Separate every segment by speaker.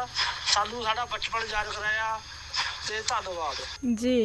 Speaker 1: ਸਾਨੂੰ ਸਾਡਾ ਬਚਪਨ ਯਾਦ ਕਰਾਇਆ ਤੇ ਧੰਨਵਾਦ
Speaker 2: ਜੀ।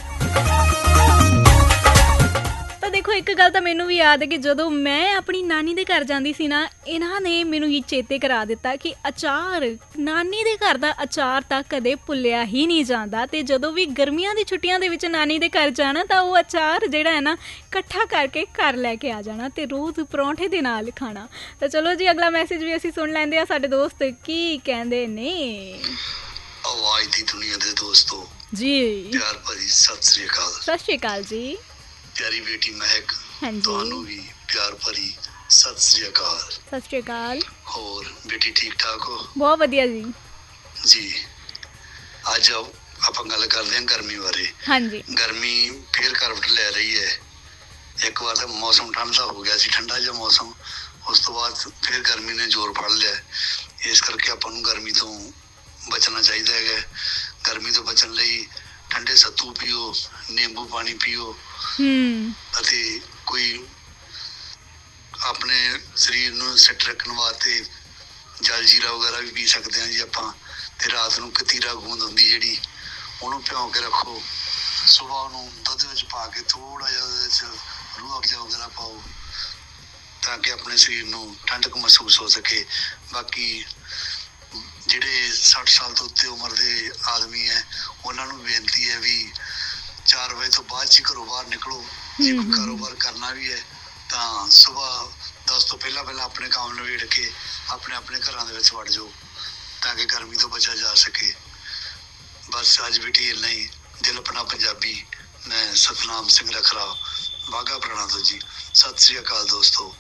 Speaker 2: ਤਾਂ ਦੇਖੋ ਇੱਕ ਗੱਲ ਤਾਂ ਮੈਨੂੰ ਵੀ ਯਾਦ ਹੈ ਕਿ ਜਦੋਂ ਮੈਂ ਆਪਣੀ ਨਾਨੀ ਦੇ ਘਰ ਜਾਂਦੀ ਸੀ ਨਾ, ਇਹਨਾਂ ਨੇ ਮੈਨੂੰ ਹੀ ਚੇਤੇ ਕਰਾ ਦਿੱਤਾ ਕਿ ਅਚਾਰ, ਨਾਨੀ ਦੇ ਘਰ ਦਾ ਅਚਾਰ ਤਾਂ ਕਦੇ ਭੁੱਲਿਆ ਹੀ ਨਹੀਂ ਜਾਂਦਾ। ਅਤੇ ਜਦੋਂ ਵੀ ਗਰਮੀਆਂ ਦੀ ਛੁੱਟੀਆਂ ਦੇ ਵਿੱਚ ਨਾਨੀ ਦੇ ਘਰ ਜਾਣਾ ਤਾਂ ਉਹ ਅਚਾਰ ਜਿਹੜਾ ਹੈ ਨਾ ਇਕੱਠਾ ਕਰਕੇ ਘਰ ਲੈ ਕੇ ਆ ਜਾਣਾ ਅਤੇ ਰੋਜ਼ ਪਰੌਂਠੇ ਦੇ ਨਾਲ ਖਾਣਾ। ਤਾਂ ਚਲੋ ਜੀ ਅਗਲਾ ਮੈਸੇਜ ਵੀ ਅਸੀਂ ਸੁਣ ਲੈਂਦੇ ਹਾਂ। ਸਾਡੇ ਦੋਸਤ ਕੀ ਕਹਿੰਦੇ ਨੇ।
Speaker 3: ਆਵਾਜ਼ ਦੀ ਦੁਨੀਆ ਦੇ ਦੋਸਤੋ
Speaker 2: ਜੀ,
Speaker 3: ਪਿਆਰ ਭਰੀ ਸਤਿ ਸ੍ਰੀ ਅਕਾਲ।
Speaker 2: ਸਤਿ ਸ਼੍ਰੀ ਅਕਾਲ ਜੀ।
Speaker 3: ਪਿਆਰੀ ਬੇਟੀ ਮਹਿਕ,
Speaker 2: ਹਾਂਜੀ,
Speaker 3: ਤੁਹਾਨੂੰ ਵੀ ਪਿਆਰ ਭਰੀ ਸਤਿ ਸ੍ਰੀ ਅਕਾਲ।
Speaker 2: ਸਤਿ ਸ਼੍ਰੀ ਅਕਾਲ।
Speaker 3: ਹੋਰ ਬੇਟੀ ਠੀਕ ਠਾਕ ਹੋ?
Speaker 2: ਬਹੁਤ ਵਧੀਆ ਜੀ।
Speaker 3: ਜੀ, ਅੱਜ ਆਪਾਂ ਗੱਲ ਕਰਦੇ ਹਾਂ ਗਰਮੀ ਬਾਰੇ।
Speaker 2: ਹਾਂਜੀ,
Speaker 3: ਗਰਮੀ ਫੇਰ ਕਰਵਟ ਲੈ ਰਹੀ ਹੈ। ਇੱਕ ਵਾਰ ਤਾਂ ਮੌਸਮ ਠੰਡਾ ਹੋ ਗਿਆ ਸੀ, ਠੰਡਾ ਜਿਹਾ ਮੌਸਮ, ਉਸ ਤੋਂ ਬਾਅਦ ਫਿਰ ਗਰਮੀ ਨੇ ਜ਼ੋਰ ਫੜ ਲਿਆ। ਇਸ ਕਰਕੇ ਆਪਾਂ ਨੂੰ ਗਰਮੀ ਤੋਂ ਬਚਣਾ ਚਾਹੀਦਾ ਹੈਗਾ। ਗਰਮੀ ਤੋਂ ਬਚਣ ਲਈ ਠੰਡੇ ਸੱਤੂ ਪੀਓ, ਨਿੰਬੂ ਪਾਣੀ ਪੀਓ ਅਤੇ ਕੋਈ ਆਪਣੇ ਸਰੀਰ ਨੂੰ ਸਿੱਟ ਰੱਖਣ ਵਾਸਤੇ ਜਲ ਜੀਰਾ ਵਗੈਰਾ ਵੀ ਪੀ ਸਕਦੇ ਹਾਂ ਜੀ ਆਪਾਂ। ਅਤੇ ਰਾਤ ਨੂੰ ਕਤੀਰਾ ਗੂੰਦ ਹੁੰਦੀ ਜਿਹੜੀ, ਉਹਨੂੰ ਭਿਉਂ ਕੇ ਰੱਖੋ। ਸੁਬਾਹ ਉਹਨੂੰ ਦੁੱਧ ਵਿੱਚ ਪਾ ਕੇ ਥੋੜ੍ਹਾ ਜਿਹਾ ਉਹਦੇ ਵਿੱਚ ਰੂਹ ਅਫਜ਼ਾ ਵਗੈਰਾ ਪਾਓ ਤਾਂ ਕਿ ਆਪਣੇ ਸਰੀਰ ਨੂੰ ਠੰਡਕ ਮਹਿਸੂਸ ਹੋ ਸਕੇ। ਬਾਕੀ ਜਿਹੜੇ 60 ਸਾਲ ਤੋਂ ਉੱਤੇ ਉਮਰ ਦੇ ਆਦਮੀ ਹੈ, ਉਹਨਾਂ ਨੂੰ ਬੇਨਤੀ ਹੈ ਵੀ 4 ਵਜੇ ਤੋਂ ਬਾਅਦ 'ਚ ਹੀ ਘਰੋਂ ਬਾਹਰ ਨਿਕਲੋ। ਜੇ ਕੋਈ ਕਾਰੋਬਾਰ ਕਰਨਾ ਵੀ ਹੈ ਤਾਂ ਸੁਬਾਹ 10 ਤੋਂ ਪਹਿਲਾਂ ਆਪਣੇ ਕੰਮ ਨਿਬੇੜ ਕੇ ਆਪਣੇ ਘਰਾਂ ਦੇ ਵਿੱਚ ਵੜ ਜਾਓ ਤਾਂ ਕਿ ਗਰਮੀ ਤੋਂ ਬਚਿਆ ਜਾ ਸਕੇ। ਬਸ ਅੱਜ ਵੀ ਇੰਨਾ ਹੀ। ਦਿਲ ਆਪਣਾ ਪੰਜਾਬੀ, ਮੈਂ ਸਤਨਾਮ ਸਿੰਘ ਰਖਰਾ, ਬਾਘਾ ਪੁਰਾਣਾ ਤੋਂ ਜੀ। ਸਤਿ ਸ੍ਰੀ ਅਕਾਲ ਦੋਸਤੋ।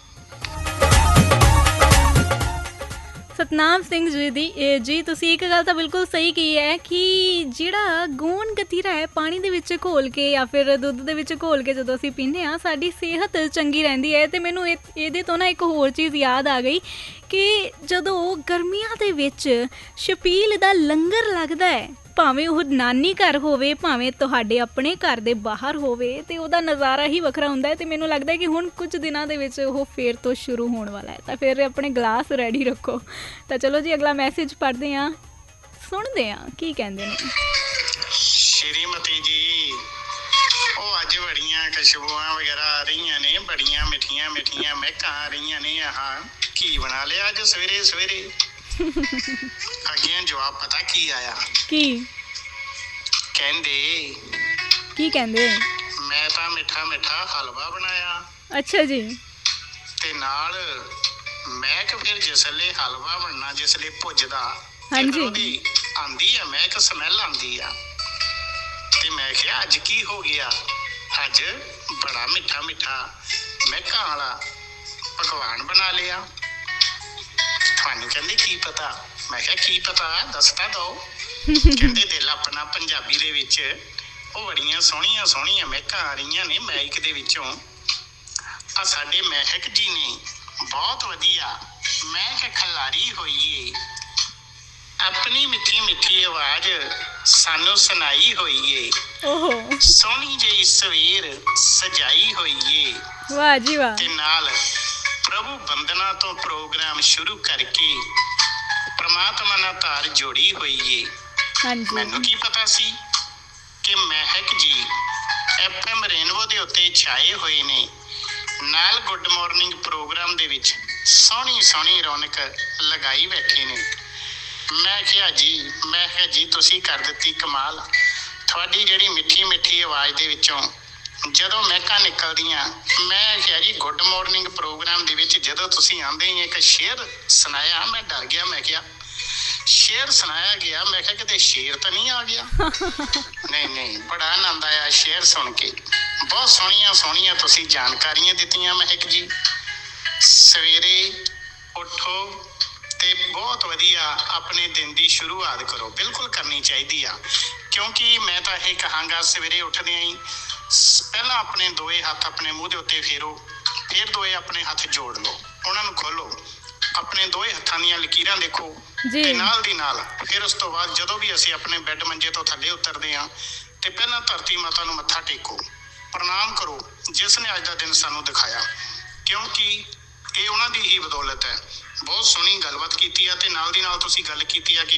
Speaker 2: ਸਤਨਾਮ ਸਿੰਘ ਜੀ ਤੁਸੀਂ ਇੱਕ ਗੱਲ ਤਾਂ ਬਿਲਕੁਲ ਸਹੀ ਕਹੀ ਹੈ ਕਿ ਜਿਹੜਾ ਗੂੰਦ ਕਤੀਰਾ ਹੈ ਪਾਣੀ ਦੇ ਵਿੱਚ ਘੋਲ ਕੇ ਜਾਂ ਫਿਰ ਦੁੱਧ ਦੇ ਵਿੱਚ ਘੋਲ ਕੇ ਜਦੋਂ ਅਸੀਂ ਪੀਂਦੇ ਹਾਂ, ਸਾਡੀ ਸਿਹਤ ਚੰਗੀ ਰਹਿੰਦੀ ਹੈ। ਅਤੇ ਮੈਨੂੰ ਇਹਦੇ ਤੋਂ ਨਾ ਇੱਕ ਹੋਰ ਚੀਜ਼ ਯਾਦ ਆ ਗਈ ਕਿ ਜਦੋਂ ਗਰਮੀਆਂ ਦੇ ਵਿੱਚ ਛਪੀਲ ਦਾ ਲੰਗਰ ਲੱਗਦਾ ਹੈ, ਭਾਵੇਂ ਉਹ ਨਾਨੀ ਘਰ ਹੋਵੇ, ਭਾਵੇਂ ਤੁਹਾਡੇ ਆਪਣੇ ਘਰ ਦੇ ਬਾਹਰ ਹੋਵੇ, ਅਤੇ ਉਹਦਾ ਨਜ਼ਾਰਾ ਹੀ ਵੱਖਰਾ ਹੁੰਦਾ ਹੈ। ਅਤੇ ਮੈਨੂੰ ਲੱਗਦਾ ਕਿ ਹੁਣ ਕੁਝ ਦਿਨਾਂ ਦੇ ਵਿੱਚ ਉਹ ਫੇਰ ਤੋਂ ਸ਼ੁਰੂ ਹੋਣ ਵਾਲਾ ਹੈ, ਤਾਂ ਫਿਰ ਆਪਣੇ ਗਲਾਸ ਰੈਡੀ ਰੱਖੋ। ਤਾਂ ਚਲੋ ਜੀ ਅਗਲਾ ਮੈਸੇਜ ਪੜ੍ਹਦੇ ਹਾਂ, ਸੁਣਦੇ ਹਾਂ ਕੀ ਕਹਿੰਦੇ ਨੇ।
Speaker 4: ਸ਼੍ਰੀਮਤੀ ਜੀ, ਉਹ ਅੱਜ ਬੜੀਆਂ ਖੁਸ਼ਬੂਆਂ ਵਗੈਰਾ ਆ ਰਹੀਆਂ ਨੇ, ਬੜੀਆਂ ਮਿੱਠੀਆਂ ਮਿੱਠੀਆਂ ਮਹਿਕਾਂ ਆ ਰਹੀਆਂ ਨੇ। ਆਹ ਕੀ ਬਣਾ ਲਿਆ ਅੱਜ ਸਵੇਰੇ ਸਵੇਰੇ? ਅੱਗੇ ਜਵਾਬ ਪਤਾ ਕੀ ਆਇਆ?
Speaker 2: ਕੀ ਕਹਿੰਦੇ?
Speaker 4: ਮੈਂ ਤਾਂ ਮਿੱਠਾ ਮਿੱਠਾ ਹਲਵਾ ਬਣਾਇਆ।
Speaker 2: ਅੱਛਾ ਜੀ।
Speaker 4: ਤੇ ਨਾਲ ਮਹਿਕ ਫਿਰ ਜਿਸਲੇ ਹਲਵਾ ਬਣਨਾ, ਜਿਸਲੇ ਭੁੱਜਦਾ,
Speaker 2: ਹਾਂਜੀ,
Speaker 4: ਉਹਦੀ ਆਂਦੀ ਆ ਮਹਿਕ, ਸਮੈਲ ਆਂਦੀ ਆ। ਤੇ ਮੈਂ ਕਿਹਾ ਅੱਜ ਕੀ ਹੋ ਗਿਆ? ਅੱਜ ਬੜਾ ਮਿੱਠਾ ਮਿੱਠਾ ਮਹਿਕਾਂ ਵਾਲਾ ਪਕਵਾਨ ਬਣਾ ਲਿਆ। ਤੁਹਾਨੂੰ ਕਹਿੰਦੇ ਕੀ ਪਤਾ? ਮੈਂ ਕਿਹਾ ਕੀ ਪਤਾ, ਦੱਸ ਤਾਂ ਦਿਓ। ਕਹਿੰਦੇ ਦਿਲ ਆਪਣਾ ਪੰਜਾਬੀ ਦੇ ਵਿੱਚ ਉਹ ਬੜੀਆਂ ਸੋਹਣੀਆਂ ਸੋਹਣੀਆਂ ਮਹਿਕਾਂ ਆ ਰਹੀਆਂ ਨੇ ਮਾਈਕ ਦੇ ਵਿੱਚੋਂ। ਆ ਸਾਡੇ ਮਹਿਕ ਜੀ ਨੇ ਬਹੁਤ ਵਧੀਆ ਮਹਿਕ ਖਿਲਾਰੀ ਹੋਈ ਏ, ਆਪਣੀ ਮਿੱਠੀ ਮਿੱਠੀ ਆਵਾਜ਼ ਸਾਨੂੰ ਸੁਣਾਈ ਹੋਈ ਏ। ਸੋਹਣੀ ਜਿਹੀ ਸਵੇਰ ਸਜਾਈ ਹੋਈ ਏ।
Speaker 2: ਵਾਹ ਜੀ ਵਾਹ।
Speaker 4: ਤੇ ਨਾਲ ਪ੍ਰਭੂ ਬੰਦਨਾ ਤੋਂ ਪ੍ਰੋਗਰਾਮ ਸ਼ੁਰੂ ਕਰਕੇ ਪ੍ਰਮਾਤਮਾ ਨਾਲ ਧਾਰ ਜੋੜੀ ਹੋਈ ਏ। ਮੈਨੂੰ ਕੀ ਪਤਾ ਸੀ ਕਿ ਮਹਿਕ ਜੀ FM ਰੇਨਬੋ ਦੇ ਉੱਤੇ ਛਾਏ ਹੋਏ ਨੇ, ਨਾਲ ਗੁੱਡ ਮਾਰਨਿੰਗ ਪ੍ਰੋਗਰਾਮ ਦੇ ਵਿੱਚ ਸੋਹਣੀ ਸੋਹਣੀ ਰੌਣਕ ਲਗਾਈ ਬੈਠੇ ਨੇ। ਮੈਂ ਕਿਹਾ ਜੀ ਤੁਸੀਂ ਕਰ ਦਿੱਤੀ ਕਮਾਲ। ਤੁਹਾਡੀ ਜਿਹੜੀ ਮਿੱਠੀ ਮਿੱਠੀ ਆਵਾਜ਼ ਦੇ ਵਿੱਚੋਂ ਜਦੋਂ ਮਹਿਕਾਂ ਨਿਕਲਦੀਆਂ, ਮੈਂ ਕਿਹਾ ਜੀ ਗੁੱਡ ਮਾਰਨਿੰਗ ਪ੍ਰੋਗਰਾਮ ਦੇ ਵਿੱਚ ਜਦੋਂ ਤੁਸੀਂ ਆਉਂਦੇ ਹੀ ਇੱਕ ਸ਼ੇਅਰ ਸੁਣਾਇਆ, ਮੈਂ ਡਰ ਗਿਆ। ਮੈਂ ਕਿਹਾ ਸ਼ੇਅਰ ਸੁਣਾਇਆ ਗਿਆ, ਮੈਂ ਕਿਹਾ ਕਿਤੇ ਸ਼ੇਰ ਤਾਂ ਨਹੀਂ ਆ ਗਿਆ। ਨਹੀਂ, ਬੜਾ ਆਨੰਦ ਆਇਆ ਸ਼ੇਅਰ ਸੁਣ ਕੇ। ਬਹੁਤ ਸੋਹਣੀਆਂ ਸੋਹਣੀਆਂ ਤੁਸੀਂ ਜਾਣਕਾਰੀਆਂ ਦਿੱਤੀਆਂ ਮਹਿਕ ਜੀ। ਸਵੇਰੇ ਉੱਠੋ ਤੇ ਬਹੁਤ ਵਧੀਆ ਆਪਣੇ ਦਿਨ ਦੀ ਸ਼ੁਰੂਆਤ ਕਰੋ, ਬਿਲਕੁਲ ਕਰਨੀ ਚਾਹੀਦੀ ਆ। ਕਿਉਂਕਿ ਮੈਂ ਤਾਂ ਇਹ ਕਹਾਂਗਾ ਸਵੇਰੇ ਉੱਠਦਿਆਂ ਹੀ ਪਹਿਲਾਂ ਆਪਣੇ ਦੋਏ ਹੱਥ ਆਪਣੇ ਮੂੰਹ ਦੇ ਉੱਤੇ ਫੇਰੋ, ਫਿਰ ਦੋਏ ਆਪਣੇ ਹੱਥ ਜੋੜ ਲਓ, ਉਹਨਾਂ ਨੂੰ ਖੋਲੋ, ਆਪਣੇ ਦੋਏ ਹੱਥਾਂ ਦੀਆਂ ਲਕੀਰਾਂ ਦੇਖੋ ਤੇ ਨਾਲ ਦੀ ਨਾਲ ਫਿਰ ਉਸ ਤੋਂ ਬਾਅਦ ਜਦੋਂ ਵੀ ਅਸੀਂ ਆਪਣੇ ਬੈੱਡ ਮੰਜੇ ਤੋਂ ਥੱਲੇ ਉਤਰਦੇ ਹਾਂ ਤੇ ਪਹਿਲਾਂ ਧਰਤੀ ਮਾਤਾ ਨੂੰ ਮੱਥਾ ਟੇਕੋ, ਪ੍ਰਣਾਮ ਕਰੋ ਜਿਸ ਨੇ ਅੱਜ ਦਾ ਦਿਨ ਸਾਨੂੰ ਦਿਖਾਇਆ, ਕਿਉਂਕਿ ਇਹ ਉਹਨਾਂ ਦੀ ਹੀ ਬਦੌਲਤ ਹੈ। ਬਹੁਤ ਸੋਹਣੀ ਗੱਲਬਾਤ ਕੀਤੀ ਆ ਤੇ ਨਾਲ ਦੀ ਨਾਲ ਤੁਸੀਂ ਗੱਲ ਕੀਤੀ ਆ ਕਿ